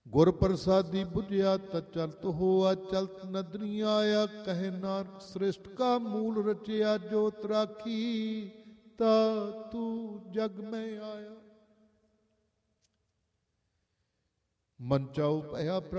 ਗੁਰ ਪ੍ਰਸਾਦੀ ਬੁਝਿਆ ਤਾ ਚਲਤ ਹੋਆ, ਚਲਤ ਨਦਰੀ ਆਇਆ। ਕਹੇ ਨਾਨਕ ਸ੍ਰਿਸ਼ਟ ਕਾ ਮੂਲ ਰਚਿਆ, ਜੋਤ ਰਾਖੀ ਤਾ ਤੂੰ ਜਗ ਮੈਂ ਆਇਆ। ਮਨ ਚਾਉ ਭਇਆ